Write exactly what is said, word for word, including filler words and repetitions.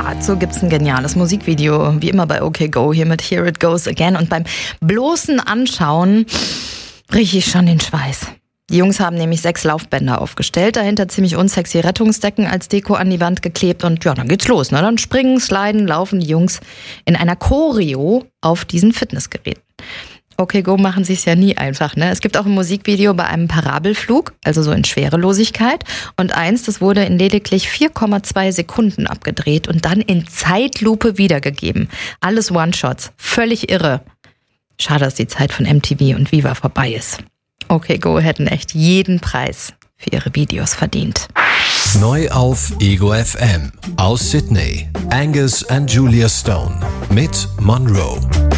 Dazu gibt's ein geniales Musikvideo, wie immer bei OK Go, hier mit Here It Goes Again. Und beim bloßen Anschauen rieche ich schon den Schweiß. Die Jungs haben nämlich sechs Laufbänder aufgestellt, dahinter ziemlich unsexy Rettungsdecken als Deko an die Wand geklebt und ja, dann geht's los. Ne? Dann springen, sliden, laufen die Jungs in einer Choreo auf diesen Fitnessgeräten. OK Go machen sie es ja nie einfach. Ne? Es gibt auch ein Musikvideo bei einem Parabelflug, also so in Schwerelosigkeit. Und eins, das wurde in lediglich vier Komma zwei Sekunden abgedreht und dann in Zeitlupe wiedergegeben. Alles One-Shots. Völlig irre. Schade, dass die Zeit von M T V und Viva vorbei ist. OK Go hätten echt jeden Preis für ihre Videos verdient. Neu auf Ego F M aus Sydney. Angus and Julia Stone mit Monroe.